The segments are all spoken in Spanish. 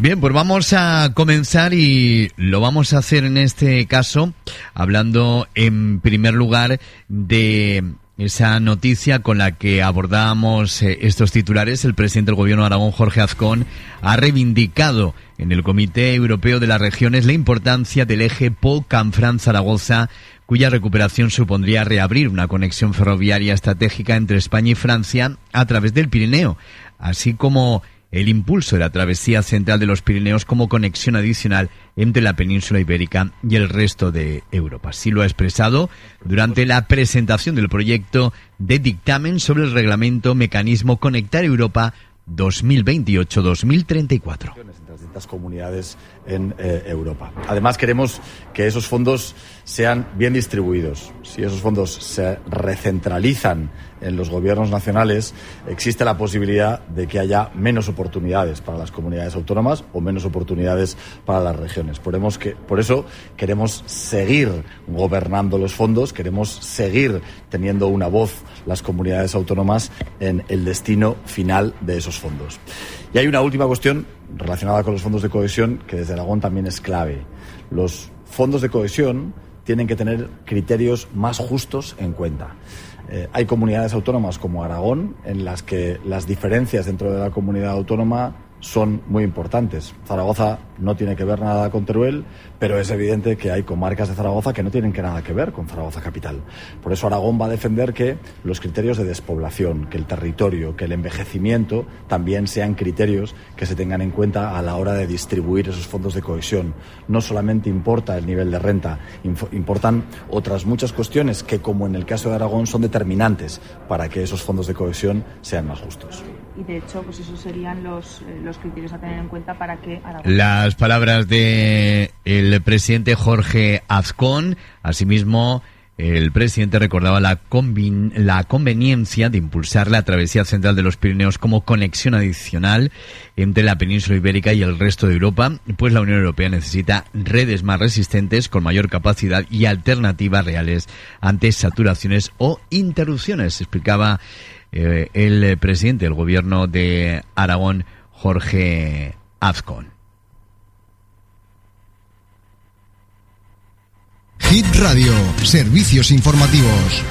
Bien, pues vamos a comenzar y lo vamos a hacer en este caso hablando en primer lugar de esa noticia con la que abordábamos estos titulares. El presidente del Gobierno de Aragón, Jorge Azcón, ha reivindicado en el Comité Europeo de las Regiones la importancia del eje Pau-Canfranc-Zaragoza, cuya recuperación supondría reabrir una conexión ferroviaria estratégica entre España y Francia a través del Pirineo, así como el impulso de la travesía central de los Pirineos como conexión adicional entre la península ibérica y el resto de Europa. Así lo ha expresado durante la presentación del proyecto de dictamen sobre el reglamento Mecanismo Conectar Europa 2028-2034. Entre distintas comunidades en Europa. Además, queremos que esos fondos sean bien distribuidos. Si esos fondos se recentralizan en los gobiernos nacionales, existe la posibilidad de que haya menos oportunidades para las comunidades autónomas o menos oportunidades para las regiones. Por eso queremos seguir gobernando los fondos, queremos seguir teniendo una voz las comunidades autónomas en el destino final de esos fondos. Y hay una última cuestión relacionada con los fondos de cohesión que desde Aragón también es clave. Los fondos de cohesión tienen que tener criterios más justos en cuenta. Hay comunidades autónomas como Aragón en las que las diferencias dentro de la comunidad autónoma son muy importantes. Zaragoza no tiene que ver nada con Teruel, pero es evidente que hay comarcas de Zaragoza que no tienen nada que ver con Zaragoza capital. Por eso Aragón va a defender que los criterios de despoblación, que el territorio, que el envejecimiento también sean criterios que se tengan en cuenta a la hora de distribuir esos fondos de cohesión. No solamente importa el nivel de renta, importan otras muchas cuestiones que, como en el caso de Aragón, son determinantes para que esos fondos de cohesión sean más justos. Y de hecho, pues esos serían los criterios a tener en cuenta para que Aragón... Las palabras de el presidente Jorge Azcón. Asimismo, el presidente recordaba la conveniencia de impulsar la travesía central de los Pirineos como conexión adicional entre la península ibérica y el resto de Europa, pues la Unión Europea necesita redes más resistentes, con mayor capacidad y alternativas reales ante saturaciones o interrupciones, explicaba el presidente del Gobierno de Aragón, Jorge Azcón. Hit Radio, servicios informativos.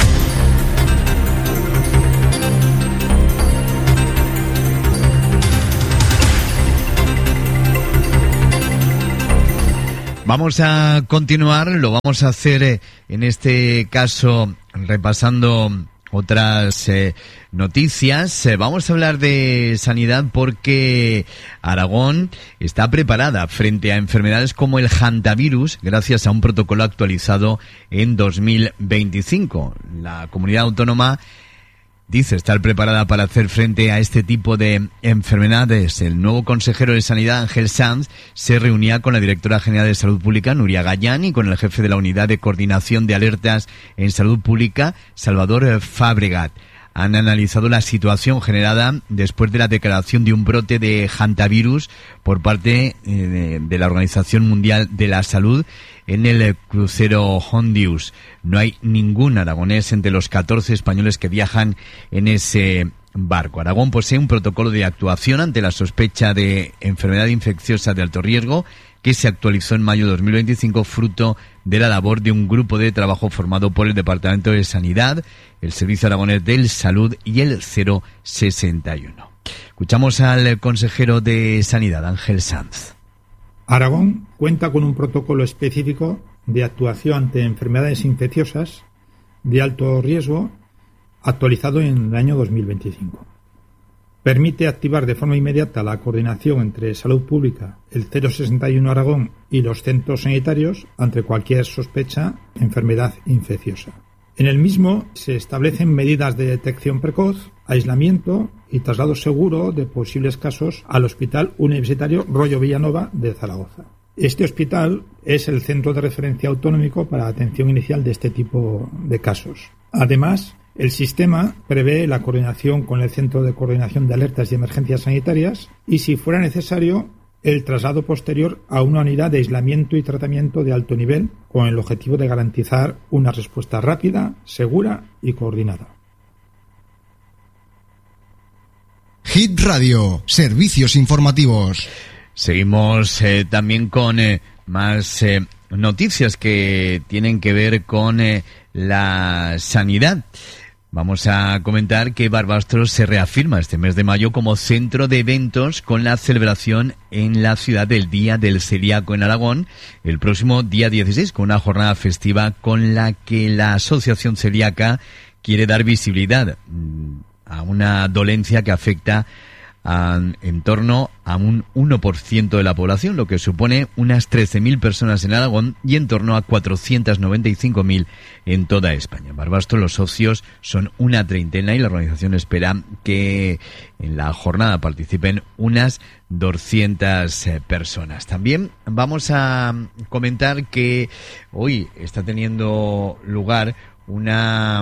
Vamos a continuar, lo vamos a hacer en este caso repasando otras noticias. Vamos a hablar de sanidad porque Aragón está preparada frente a enfermedades como el hantavirus gracias a un protocolo actualizado en 2025. La comunidad autónoma dice estar preparada para hacer frente a este tipo de enfermedades. El nuevo consejero de Sanidad, Ángel Sanz, se reunía con la directora general de Salud Pública, Nuria Gallán, y con el jefe de la Unidad de Coordinación de Alertas en Salud Pública, Salvador Fabregat. Han analizado la situación generada después de la declaración de un brote de hantavirus por parte de la Organización Mundial de la Salud en el crucero Hondius. No hay ningún aragonés entre los 14 españoles que viajan en ese barco. Aragón posee un protocolo de actuación ante la sospecha de enfermedad infecciosa de alto riesgo que se actualizó en mayo de 2025, fruto de la labor de un grupo de trabajo formado por el Departamento de Sanidad, el Servicio Aragonés de Salud y el 061. Escuchamos al consejero de Sanidad, Ángel Sanz. Aragón cuenta con un protocolo específico de actuación ante enfermedades infecciosas de alto riesgo actualizado en el año 2025. Permite activar de forma inmediata la coordinación entre Salud Pública, el 061 Aragón y los centros sanitarios ante cualquier sospecha de enfermedad infecciosa. En el mismo se establecen medidas de detección precoz, aislamiento y traslado seguro de posibles casos al Hospital Universitario Rollo Villanova de Zaragoza. Este hospital es el centro de referencia autonómico para la atención inicial de este tipo de casos. Además, el sistema prevé la coordinación con el Centro de Coordinación de Alertas y Emergencias Sanitarias y, si fuera necesario, el traslado posterior a una unidad de aislamiento y tratamiento de alto nivel con el objetivo de garantizar una respuesta rápida, segura y coordinada. Hit Radio, servicios informativos. Seguimos también con más noticias que tienen que ver con la sanidad. Vamos a comentar que Barbastro se reafirma este mes de mayo como centro de eventos con la celebración en la ciudad del Día del Celíaco en Aragón el próximo día 16, con una jornada festiva con la que la Asociación Celíaca quiere dar visibilidad a una dolencia que afecta en torno a un 1% de la población, lo que supone unas 13.000 personas en Aragón y en torno a 495.000 en toda España. En Barbastro los socios son una treintena y la organización espera que en la jornada participen unas 200 personas. También vamos a comentar que hoy está teniendo lugar una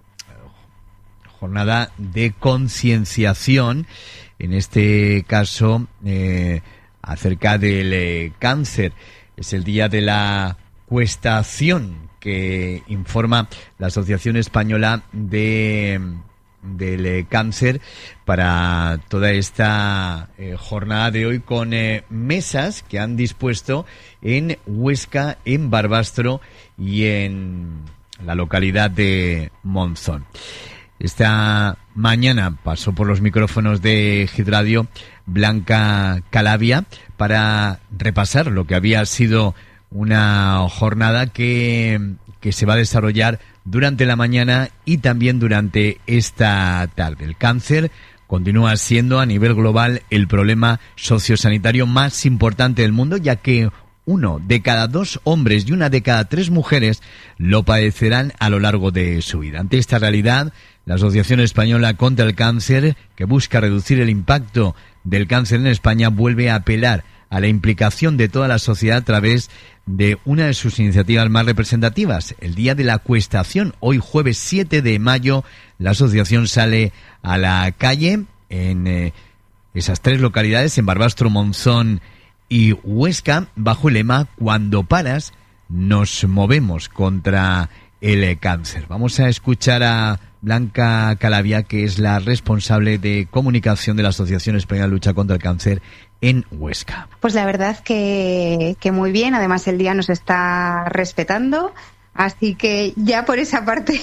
jornada de concienciación, en este caso acerca del cáncer. Es el día de la cuestación que informa la Asociación Española del Cáncer para toda esta jornada de hoy, con mesas que han dispuesto en Huesca, en Barbastro y en la localidad de Monzón. Esta mañana pasó por los micrófonos de Hit Radio Blanca Calavia para repasar lo que había sido una jornada que se va a desarrollar durante la mañana y también durante esta tarde. El cáncer continúa siendo a nivel global el problema sociosanitario más importante del mundo, ya que 1 de cada 2 hombres y 1 de cada 3 mujeres lo padecerán a lo largo de su vida. Ante esta realidad, la Asociación Española contra el Cáncer, que busca reducir el impacto del cáncer en España, vuelve a apelar a la implicación de toda la sociedad a través de una de sus iniciativas más representativas, el Día de la Cuestación. Hoy, jueves 7 de mayo, la asociación sale a la calle en esas 3 localidades, en Barbastro, Monzón y Huesca, bajo el lema "Cuando paras, nos movemos contra el cáncer". Vamos a escuchar a Blanca Calavia, que es la responsable de comunicación de la Asociación Española de Lucha contra el Cáncer en Huesca. Pues la verdad que muy bien, además el día nos está respetando, así que ya por esa parte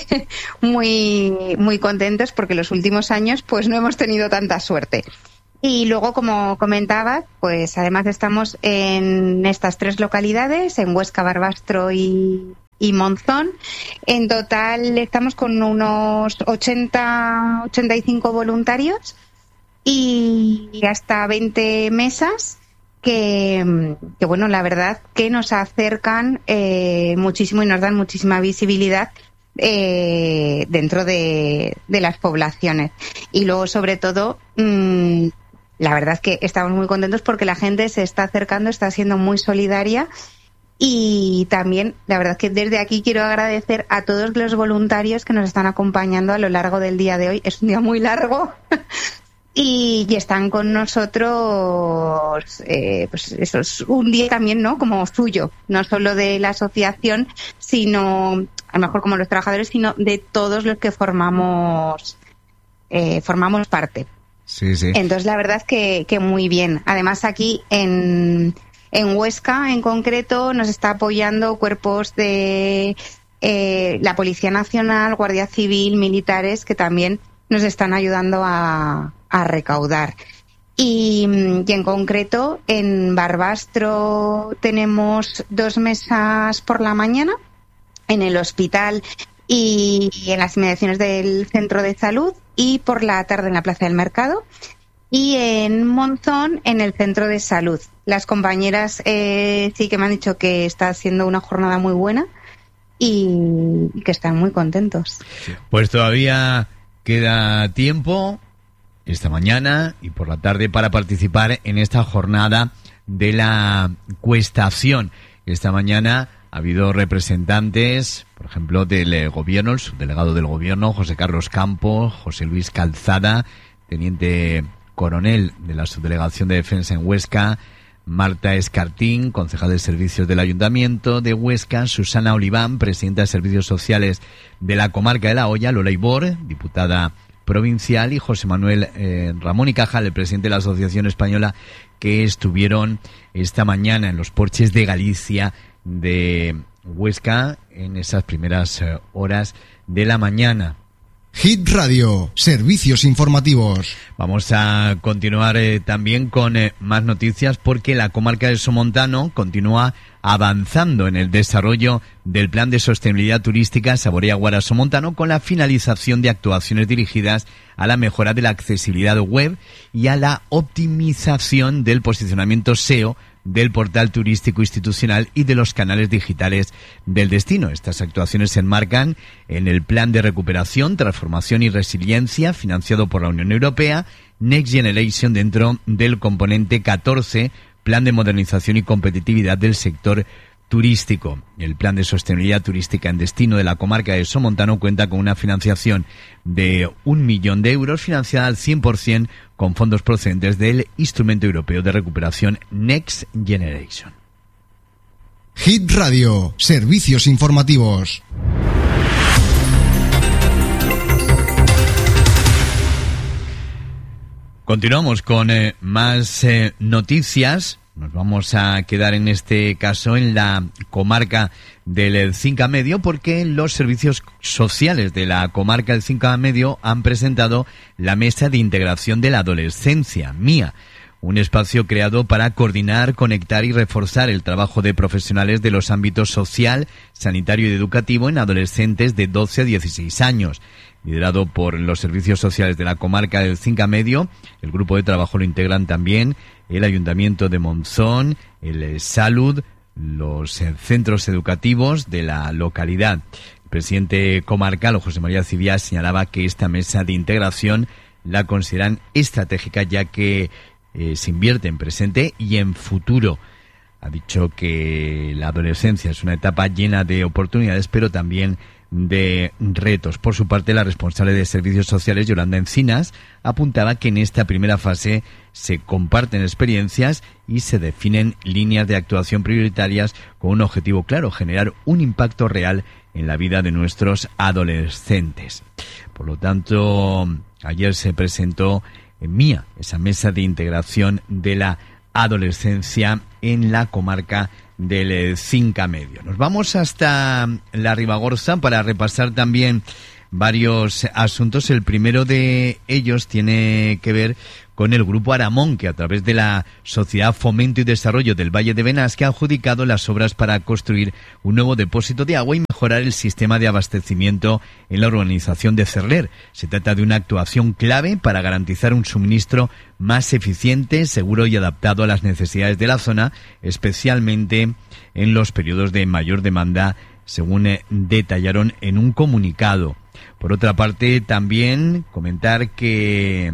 muy contentos, porque los últimos años pues no hemos tenido tanta suerte. Y luego, como comentabas, pues además estamos en estas 3 localidades, en Huesca, Barbastro y Monzón. En total estamos con unos 85 voluntarios y hasta 20 mesas que bueno, la verdad que nos acercan muchísimo y nos dan muchísima visibilidad dentro de las poblaciones. Y luego, sobre todo, la verdad que estamos muy contentos porque la gente se está acercando, está siendo muy solidaria. Y también, la verdad que desde aquí quiero agradecer a todos los voluntarios que nos están acompañando a lo largo del día de hoy. Es un día muy largo y están con nosotros, pues eso es un día también, ¿no? Como suyo, no solo de la asociación, sino, a lo mejor como los trabajadores, sino de todos los que formamos parte. Sí, sí. Entonces, la verdad que muy bien. Además, aquí en Huesca, en concreto, nos está apoyando cuerpos de la Policía Nacional, Guardia Civil, militares, que también nos están ayudando a recaudar. Y en concreto, en Barbastro tenemos 2 mesas por la mañana, en el hospital y en las inmediaciones del centro de salud, y por la tarde en la Plaza del Mercado. Y en Monzón, en el centro de salud. Las compañeras sí que me han dicho que está siendo una jornada muy buena y que están muy contentos. Pues todavía queda tiempo esta mañana y por la tarde para participar en esta jornada de la cuestación. Esta mañana ha habido representantes, por ejemplo, del gobierno, el subdelegado del gobierno, José Carlos Campos, José Luis Calzada, teniente coronel de la Subdelegación de Defensa en Huesca, Marta Escartín, concejal de Servicios del Ayuntamiento de Huesca, Susana Oliván, presidenta de Servicios Sociales de la Comarca de La Hoya, Lola Ibor, diputada provincial, y José Manuel Ramón y Cajal, el presidente de la Asociación Española, que estuvieron esta mañana en los porches de Galicia de Huesca en esas primeras horas de la mañana. Hit Radio, servicios informativos. Vamos a continuar también con más noticias, porque la comarca del Somontano continúa avanzando en el desarrollo del Plan de Sostenibilidad Turística Saborea Guara Somontano, con la finalización de actuaciones dirigidas a la mejora de la accesibilidad web y a la optimización del posicionamiento SEO del portal turístico institucional y de los canales digitales del destino. Estas actuaciones se enmarcan en el Plan de Recuperación, Transformación y Resiliencia financiado por la Unión Europea, Next Generation, dentro del componente 14, Plan de Modernización y Competitividad del Sector Turístico. El Plan de Sostenibilidad Turística en Destino de la comarca de Somontano cuenta con una financiación de 1 millón de euros, financiada al 100% con fondos procedentes del Instrumento Europeo de Recuperación Next Generation. Hit Radio, servicios informativos. Continuamos con más noticias. Nos vamos a quedar en este caso en la comarca del Cinca Medio, porque los servicios sociales de la comarca del Cinca Medio han presentado la Mesa de Integración de la Adolescencia, MIA, un espacio creado para coordinar, conectar y reforzar el trabajo de profesionales de los ámbitos social, sanitario y educativo en adolescentes de 12 a 16 años. Liderado por los servicios sociales de la comarca del Cinca Medio, el grupo de trabajo lo integran también el Ayuntamiento de Monzón, el Salud, los centros educativos de la localidad. El presidente comarcal, José María Civiá, señalaba que esta mesa de integración la consideran estratégica, ya que se invierte en presente y en futuro. Ha dicho que la adolescencia es una etapa llena de oportunidades, pero también de retos. Por su parte, la responsable de Servicios Sociales, Yolanda Encinas, apuntaba que en esta primera fase se comparten experiencias y se definen líneas de actuación prioritarias con un objetivo claro: generar un impacto real en la vida de nuestros adolescentes. Por lo tanto, ayer se presentó en MIA, esa mesa de integración de la adolescencia en la comarca del Cinca Medio. Nos vamos hasta la Ribagorza para repasar también varios asuntos. El primero de ellos tiene que ver con el Grupo Aramón, que a través de la Sociedad Fomento y Desarrollo del Valle de Benasque ha adjudicado las obras para construir un nuevo depósito de agua y mejorar el sistema de abastecimiento en la urbanización de Cerler. Se trata de una actuación clave para garantizar un suministro más eficiente, seguro y adaptado a las necesidades de la zona, especialmente en los periodos de mayor demanda, según detallaron en un comunicado. Por otra parte, también comentar que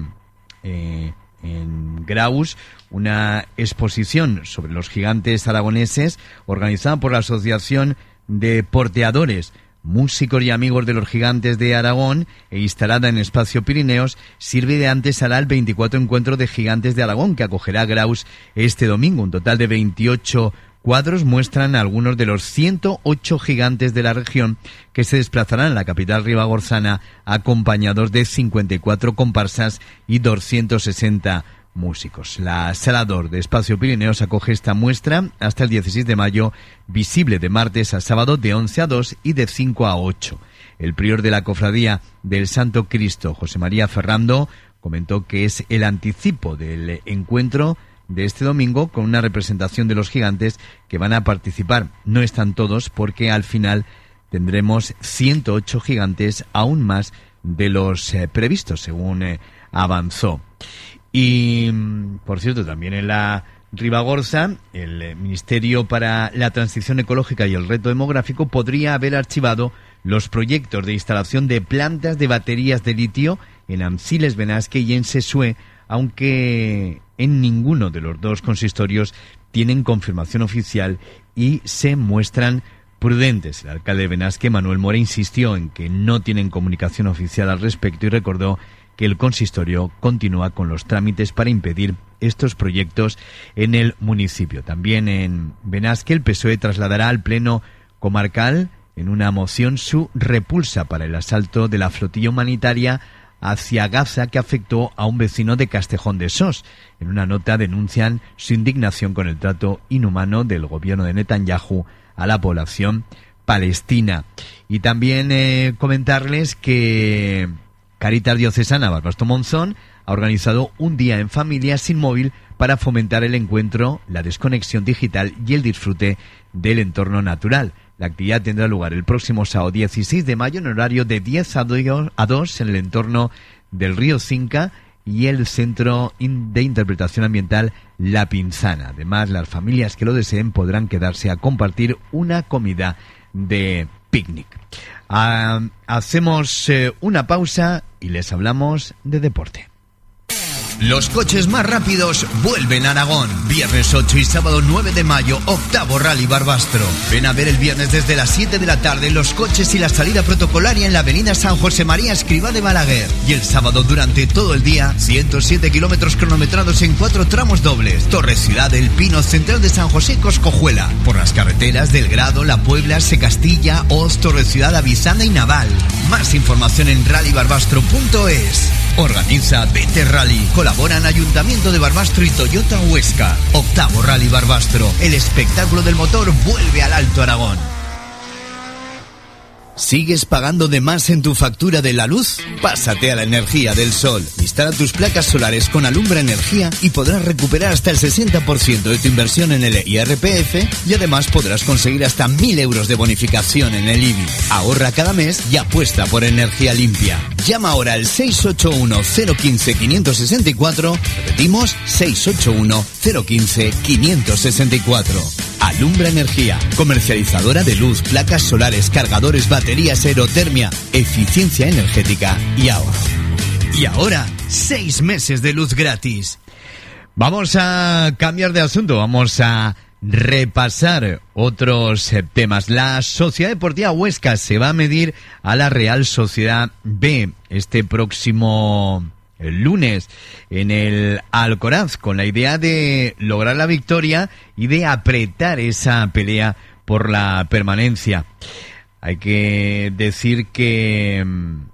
en Graus, una exposición sobre los gigantes aragoneses organizada por la Asociación de Porteadores, Músicos y Amigos de los Gigantes de Aragón, e instalada en Espacio Pirineos, sirve de antesala al 24 Encuentro de Gigantes de Aragón, que acogerá Graus este domingo. Un total de 28 cuadros muestran algunos de los 108 gigantes de la región que se desplazarán a la capital ribagorzana, acompañados de 54 comparsas y 260 músicos. La Sala d'Or de Espacio Pirineos acoge esta muestra hasta el 16 de mayo, visible de martes a sábado de 11 a 2 y de 5 a 8. El prior de la Cofradía del Santo Cristo, José María Ferrando, comentó que es el anticipo del encuentro de este domingo, con una representación de los gigantes que van a participar. No están todos, porque al final tendremos 108 gigantes, aún más de los previstos, según avanzó. Y, por cierto, también en la Ribagorza, el Ministerio para la Transición Ecológica y el Reto Demográfico podría haber archivado los proyectos de instalación de plantas de baterías de litio en Amsiles Benasque y en Sesue, aunque en ninguno de los dos consistorios tienen confirmación oficial y se muestran prudentes. El alcalde de Benasque, Manuel Mora, insistió en que no tienen comunicación oficial al respecto y recordó que el consistorio continúa con los trámites para impedir estos proyectos en el municipio. También en Benasque, el PSOE trasladará al Pleno Comarcal en una moción su repulsa para el asalto de la flotilla humanitaria hacia Gaza que afectó a un vecino de Castejón de Sos. En una nota denuncian su indignación con el trato inhumano del gobierno de Netanyahu a la población palestina. Y también comentarles que Caritas Diocesana Barbastro Monzón ha organizado un día en familia sin móvil para fomentar el encuentro, la desconexión digital y el disfrute del entorno natural. La actividad tendrá lugar el próximo sábado 16 de mayo en horario de 10 a 2 en el entorno del río Cinca y el Centro de Interpretación Ambiental La Pinzana. Además, las familias que lo deseen podrán quedarse a compartir una comida de picnic. Hacemos una pausa y les hablamos de deporte. Los coches más rápidos vuelven a Aragón. Viernes 8 y sábado 9 de mayo, octavo Rally Barbastro. Ven a ver el viernes desde las 7 de la tarde los coches y la salida protocolaria en la avenida San José María Escrivá de Balaguer. Y el sábado durante todo el día, 107 kilómetros cronometrados en 4 tramos dobles. Torre Ciudad, El Pino, Central de San José, Coscojuela. Por las carreteras del Grado, La Puebla, Secastilla, Oz, Torre Ciudad, Avisana y Naval. Más información en rallybarbastro.es. Organiza BT Rally. Colaboran Ayuntamiento de Barbastro y Toyota Huesca. Octavo Rally Barbastro. El espectáculo del motor vuelve al Alto Aragón. ¿Sigues pagando de más en tu factura de la luz? Pásate a la energía del sol. Instala tus placas solares con Alumbra Energía y podrás recuperar hasta el 60% de tu inversión en el IRPF y además podrás conseguir hasta 1.000 euros de bonificación en el IBI. Ahorra cada mes y apuesta por energía limpia. Llama ahora al 681-015-564. Repetimos, 681-015-564. Alumbra Energía, comercializadora de luz, placas solares, cargadores, baterías, aerotermia, eficiencia energética y ahorro. Y ahora, 6 meses de luz gratis. Vamos a cambiar de asunto, vamos a repasar otros temas. La Sociedad Deportiva Huesca se va a medir a la Real Sociedad B este próximo lunes en el Alcoraz, con la idea de lograr la victoria y de apretar esa pelea por la permanencia. Hay que decir que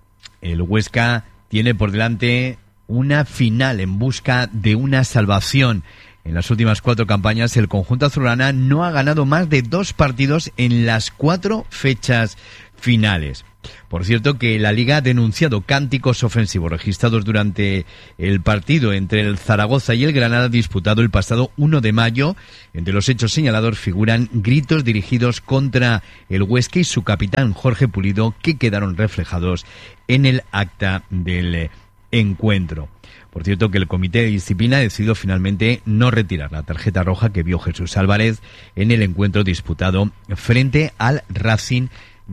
el Huesca tiene por delante una final en busca de una salvación. En las últimas 4 campañas, el conjunto azulgrana no ha ganado más de 2 partidos en las 4 fechas finales. Por cierto, que la Liga ha denunciado cánticos ofensivos registrados durante el partido entre el Zaragoza y el Granada disputado el pasado 1 de mayo. Entre los hechos señalados figuran gritos dirigidos contra el Huesca y su capitán Jorge Pulido, que quedaron reflejados en el acta del encuentro. Por cierto, que el Comité de Disciplina ha decidido finalmente no retirar la tarjeta roja que vio Jesús Álvarez en el encuentro disputado frente al Racing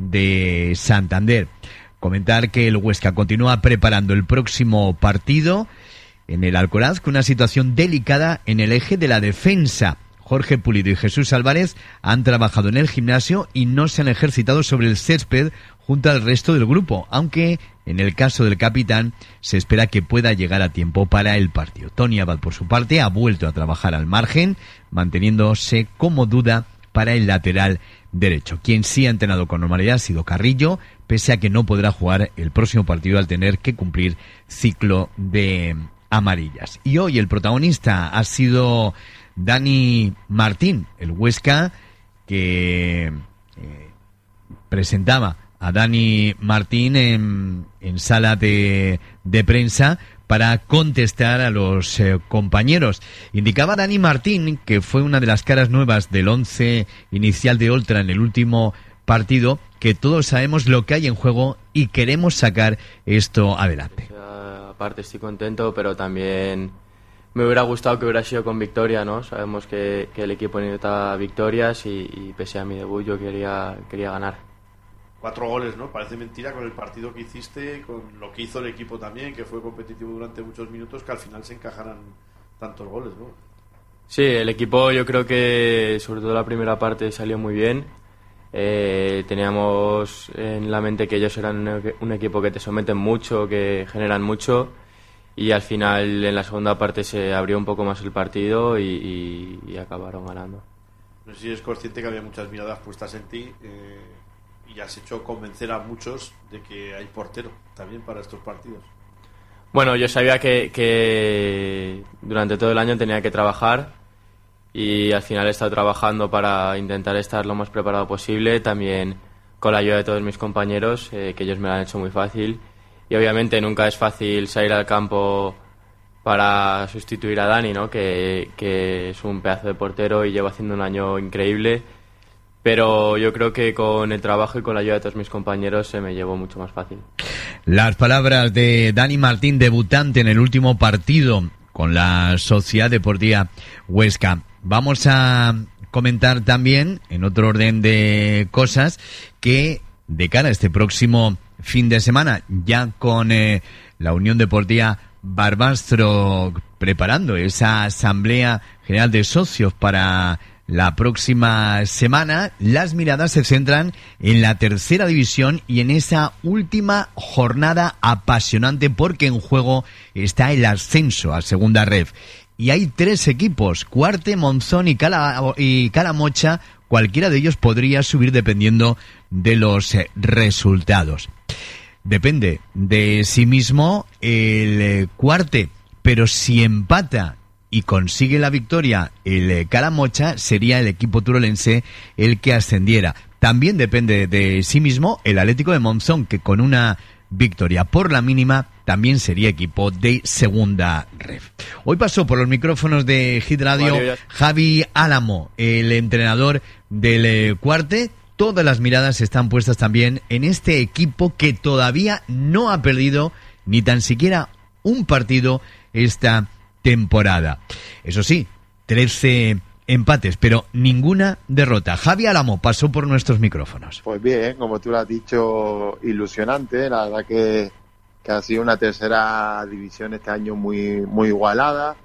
de Santander. Comentar que el Huesca continúa preparando el próximo partido en el Alcoraz con una situación delicada en el eje de la defensa. Jorge Pulido y Jesús Álvarez han trabajado en el gimnasio y no se han ejercitado sobre el césped junto al resto del grupo, aunque en el caso del capitán se espera que pueda llegar a tiempo para el partido. Tony Abad, por su parte, ha vuelto a trabajar al margen, manteniéndose como duda para el lateral derecho. Quien sí ha entrenado con normalidad ha sido Carrillo, pese a que no podrá jugar el próximo partido al tener que cumplir ciclo de amarillas. Y hoy el protagonista ha sido Dani Martín, el Huesca, que presentaba a Dani Martín en sala de prensa para contestar a los compañeros. Indicaba Dani Martín, que fue una de las caras nuevas del 11 inicial de Oltra en el último partido, que todos sabemos lo que hay en juego y queremos sacar esto adelante. Aparte estoy contento, pero también me hubiera gustado que hubiera sido con victoria, ¿no? Sabemos que el equipo necesita victorias y pese a mi debut yo quería ganar. 4 goles, ¿no? Parece mentira con el partido que hiciste, con lo que hizo el equipo también, que fue competitivo durante muchos minutos, que al final se encajaran tantos goles, ¿no? Sí, el equipo yo creo que sobre todo la primera parte salió muy bien. Teníamos en la mente que ellos eran un equipo que te someten mucho, que generan mucho, y al final en la segunda parte se abrió un poco más el partido y acabaron ganando. No sé si eres consciente que había muchas miradas puestas en ti y has hecho convencer a muchos de que hay portero también para estos partidos. Bueno, yo sabía que durante todo el año tenía que trabajar y al final he estado trabajando para intentar estar lo más preparado posible, también con la ayuda de todos mis compañeros, que ellos me lo han hecho muy fácil. Y obviamente nunca es fácil salir al campo para sustituir a Dani, ¿no? Que es un pedazo de portero y lleva haciendo un año increíble. Pero yo creo que con el trabajo y con la ayuda de todos mis compañeros se me llevó mucho más fácil. Las palabras de Dani Martín, debutante en el último partido con la Sociedad Deportiva Huesca. Vamos a comentar también, en otro orden de cosas, que de cara a este próximo fin de semana, ya con la Unión Deportiva Barbastro preparando esa asamblea general de socios para la próxima semana, las miradas se centran en la tercera división y en esa última jornada apasionante, porque en juego está el ascenso a segunda ref. Y hay 3 equipos, Cuarte, Monzón y Calamocha. Cualquiera de ellos podría subir dependiendo de los resultados. Depende de sí mismo el Cuarte, pero si empata y consigue la victoria el Calamocha, sería el equipo turolense el que ascendiera. También depende de sí mismo el Atlético de Monzón, que con una victoria por la mínima también sería equipo de segunda ref. Hoy pasó por los micrófonos de Hit Radio Javi Álamo, el entrenador del Cuarte. Todas las miradas están puestas también en este equipo que todavía no ha perdido ni tan siquiera un partido esta temporada. Eso sí, 13 empates, pero ninguna derrota. Javi Álamo pasó por nuestros micrófonos. Pues bien, como tú lo has dicho, ilusionante. La verdad que ha sido una tercera división este año muy igualada.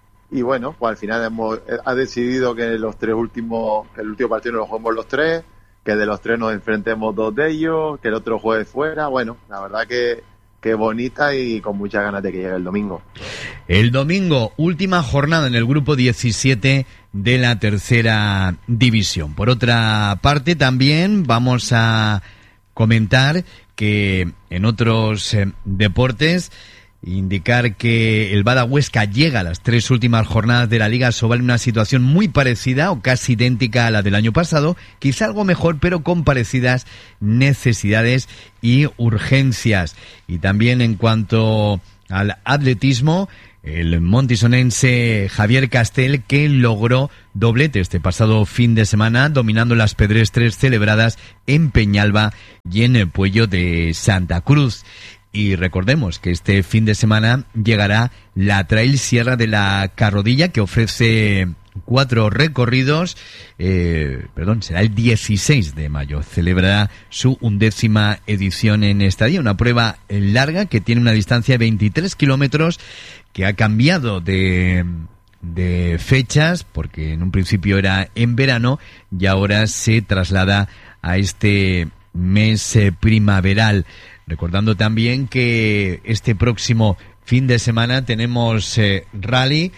Y bueno, pues al final ha decidido que el último partido lo juguemos los 3, que de los 3 nos enfrentemos 2 de ellos, que el otro juegue fuera. Bueno, la verdad que bonita y con muchas ganas de que llegue el domingo. El domingo, última jornada en el grupo 17 de la tercera división. Por otra parte, también vamos a comentar que en otros deportes, indicar que el Bada Huesca llega a las 3 últimas jornadas de la Liga Sobal en una situación muy parecida o casi idéntica a la del año pasado, quizá algo mejor, pero con parecidas necesidades y urgencias. Y también en cuanto al atletismo, el montisonense Javier Castel, que logró doblete este pasado fin de semana, dominando las pedestres celebradas en Peñalba y en el Puello de Santa Cruz. Y recordemos que este fin de semana llegará la Trail Sierra de la Carrodilla, que ofrece 4 recorridos. Será el 16 de mayo. Celebrará su 11ª edición en esta día. Una prueba larga que tiene una distancia de 23 kilómetros, que ha cambiado de fechas, porque en un principio era en verano y ahora se traslada a este mes primaveral. Recordando también que este próximo fin de semana tenemos Rally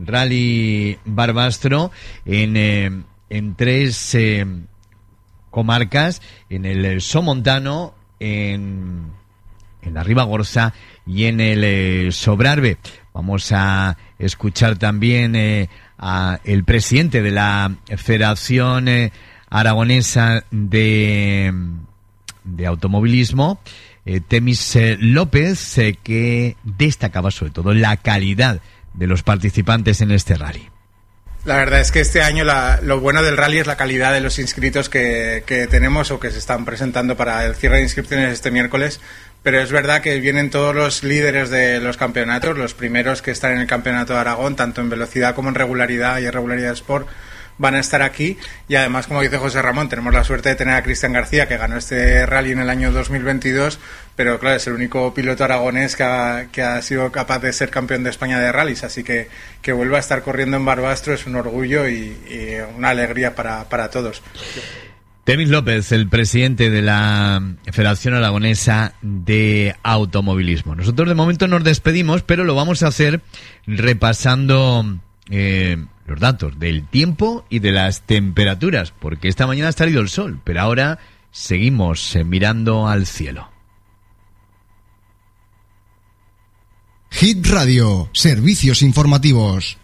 Barbastro en 3 comarcas, en el Somontano, en la Ribagorza y en el Sobrarbe. Vamos a escuchar también a el presidente de la Federación Aragonesa de Automovilismo, Temis López, que destacaba sobre todo la calidad de los participantes en este rally. La verdad es que este año lo bueno del rally es la calidad de los inscritos que tenemos o que se están presentando para el cierre de inscripciones este miércoles, pero es verdad que vienen todos los líderes de los campeonatos, los primeros que están en el Campeonato de Aragón, tanto en velocidad como en regularidad y irregularidad Sport, van a estar aquí. Y además, como dice José Ramón, tenemos la suerte de tener a Cristian García, que ganó este rally en el año 2022, pero claro, es el único piloto aragonés que ha sido capaz de ser campeón de España de rallies, así que vuelva a estar corriendo en Barbastro es un orgullo y una alegría para todos. Temis López, el presidente de la Federación Aragonesa de Automovilismo. Nosotros de momento nos despedimos, pero lo vamos a hacer repasando los datos del tiempo y de las temperaturas, porque esta mañana ha salido el sol, pero ahora seguimos mirando al cielo. Hit Radio, servicios informativos.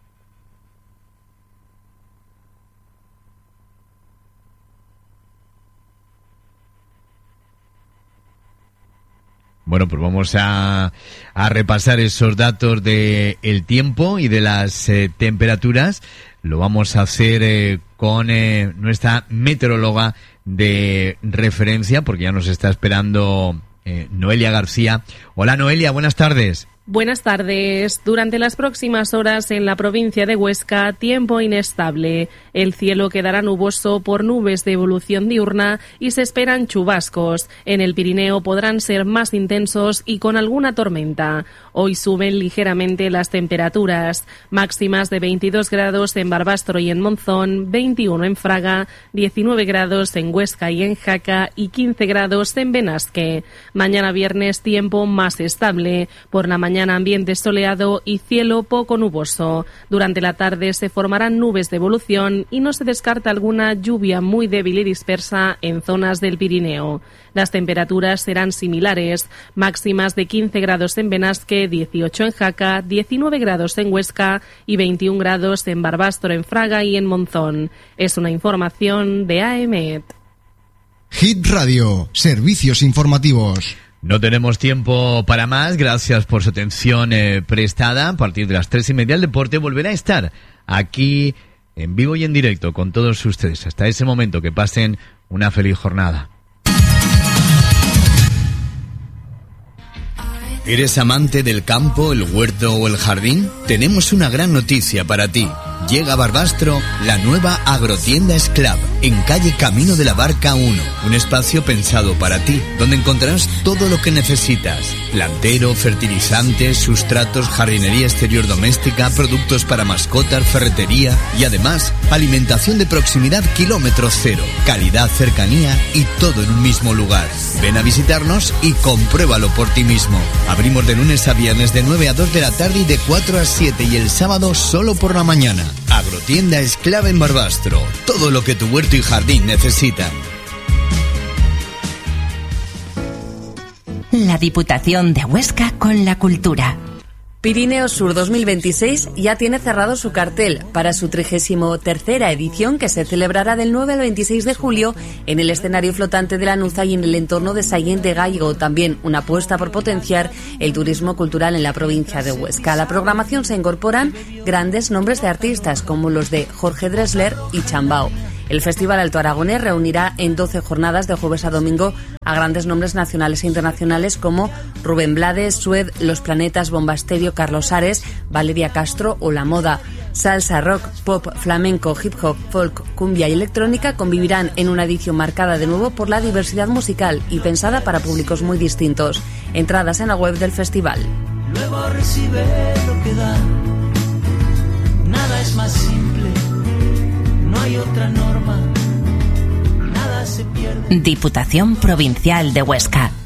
Bueno, pues vamos a repasar esos datos de el tiempo y de las temperaturas. Lo vamos a hacer con nuestra meteoróloga de referencia, porque ya nos está esperando Noelia García. Hola Noelia, buenas tardes. Buenas tardes. Durante las próximas horas en la provincia de Huesca, tiempo inestable. El cielo quedará nuboso por nubes de evolución diurna y se esperan chubascos. En el Pirineo podrán ser más intensos y con alguna tormenta. Hoy suben ligeramente las temperaturas, máximas de 22 grados en Barbastro y en Monzón, 21 en Fraga, 19 grados en Huesca y en Jaca y 15 grados en Benasque. Mañana viernes tiempo más estable. Por la mañana ambiente soleado y cielo poco nuboso. Durante la tarde se formarán nubes de evolución y no se descarta alguna lluvia muy débil y dispersa en zonas del Pirineo. Las temperaturas serán similares, máximas de 15 grados en Benasque, 18 en Jaca, 19 grados en Huesca y 21 grados en Barbastro, en Fraga y en Monzón. Es una información de AEMET. Hit Radio, servicios informativos. No tenemos tiempo para más, gracias por su atención prestada. A partir de las 3:30 el deporte volverá a estar aquí en vivo y en directo con todos ustedes. Hasta ese momento, que pasen una feliz jornada. ¿Eres amante del campo, el huerto o el jardín? Tenemos una gran noticia para ti. Llega a Barbastro la nueva agrotienda Esclav, en calle Camino de la Barca 1. Un espacio pensado para ti, donde encontrarás todo lo que necesitas. Plantero, fertilizantes, sustratos, jardinería exterior doméstica, productos para mascotas, ferretería y además alimentación de proximidad kilómetro cero. Calidad, cercanía y todo en un mismo lugar. Ven a visitarnos y compruébalo por ti mismo. Abrimos de lunes a viernes de 9 a 2 de la tarde y de 4 a 7 y el sábado solo por la mañana. Agrotienda Esclava en Barbastro. Todo lo que tu huerto y jardín necesitan. La Diputación de Huesca con la cultura. Pirineo Sur 2026 ya tiene cerrado su cartel para su 33ª edición, que se celebrará del 9 al 26 de julio en el escenario flotante de la Nuza y en el entorno de Sallent de Gállego. También una apuesta por potenciar el turismo cultural en la provincia de Huesca. A la programación se incorporan grandes nombres de artistas como los de Jorge Drexler y Chambao. El Festival Alto Aragonés reunirá en 12 jornadas de jueves a domingo a grandes nombres nacionales e internacionales como Rubén Blades, Sued, Los Planetas, Bomba Estéreo, Carlos Ares, Valeria Castro o La Moda. Salsa, rock, pop, flamenco, hip hop, folk, cumbia y electrónica convivirán en una edición marcada de nuevo por la diversidad musical y pensada para públicos muy distintos. Entradas en la web del festival. Luego recibe lo que da. Nada es más simple. No hay otra norma, nada se pierde. Diputación Provincial de Huesca.